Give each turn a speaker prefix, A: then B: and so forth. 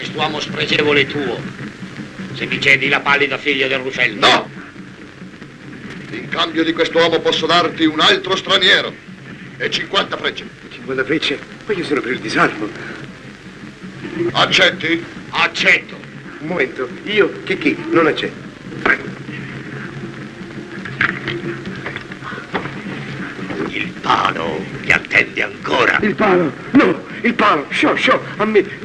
A: quest'uomo spregevole tuo, se mi cedi la pallida figlia del Ruscello.
B: No! In cambio di quest'uomo posso darti un altro straniero e 50 frecce.
C: 50 frecce? Ma io sono per il disarmo.
B: Accetti?
A: Accetto.
C: Un momento, io che chi? Non accetto.
A: Il palo ti attende ancora.
C: Il palo? No, il palo. Sciò, a me